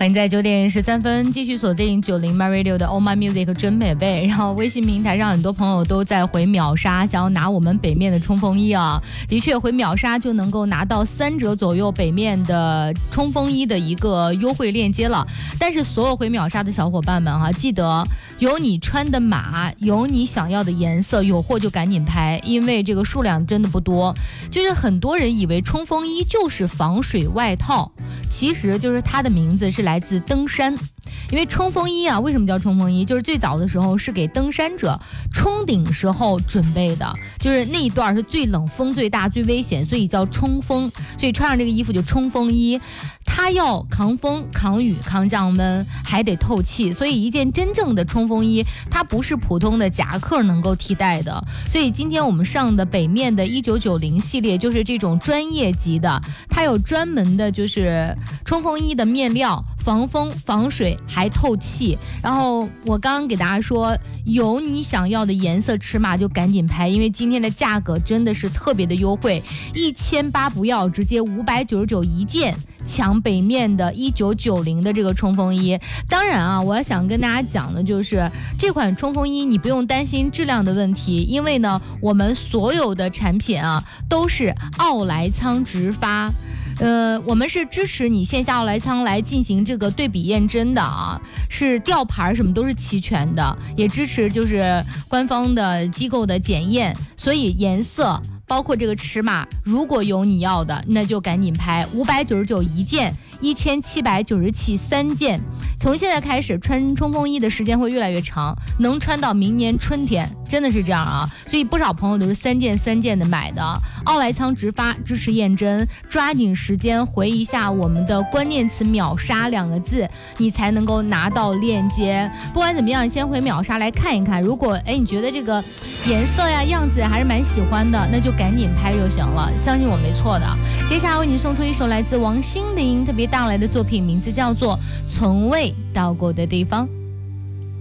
欢迎在9:13继续锁定90 My Radio 的 Oh My Music 真美背。然后微信平台上很多朋友都在回秒杀，想要拿我们北面的冲锋衣啊。的确，回秒杀就能够拿到3折左右北面的冲锋衣的一个优惠链接了。但是所有回秒杀的小伙伴们记得有你穿的码，有你想要的颜色，有货就赶紧拍，因为这个数量真的不多。就是很多人以为冲锋衣就是防水外套，其实就是它的名字是来自登山。因为冲锋衣为什么叫冲锋衣？就是最早的时候是给登山者冲顶时候准备的，就是那一段是最冷、风最大、最危险，所以叫冲锋。所以穿上这个衣服就冲锋衣，它要抗风、抗雨、抗降温，还得透气。所以一件真正的冲锋衣，它不是普通的夹克能够替代的。所以今天我们上的北面的1990系列，就是这种专业级的，它有专门的就是冲锋衣的面料，防风、防水还透气。然后我刚刚给大家说，有你想要的颜色尺码就赶紧拍，因为今天的价格真的是特别的优惠，1800不要，直接599一件，抢北面的1990的这个冲锋衣。当然我要想跟大家讲的就是这款冲锋衣你不用担心质量的问题，因为呢我们所有的产品都是奥莱仓直发。我们是支持你线下奥莱仓来进行这个对比验真的是吊牌什么都是齐全的，也支持就是官方的机构的检验，所以颜色包括这个尺码，如果有你要的，那就赶紧拍，599一件，1797 3件。从现在开始穿冲锋衣的时间会越来越长，能穿到明年春天，真的是这样所以不少朋友都是3件的买的。奥莱仓直发，支持验真，抓紧时间回一下我们的关键词秒杀2个字，你才能够拿到链接。不管怎么样，先回秒杀来看一看，如果你觉得这个颜色呀样子还是蛮喜欢的，那就赶紧拍就行了，相信我没错的。接下来为你送出一首来自王心凌特别带来的作品，名字叫做从未到过的地方。